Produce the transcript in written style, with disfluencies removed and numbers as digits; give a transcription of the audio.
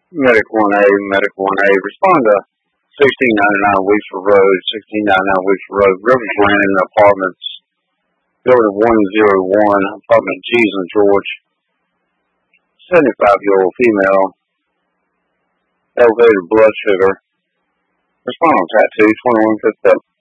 Medic 1A, Medic 1A, respond to 1699 Weaver Road, 1699 Weaver Road, Rivers Landing Apartments, Building 101, Apartment G's and George, 75-year-old female, elevated blood sugar. Respond on tattoo, 21 Fifth Up.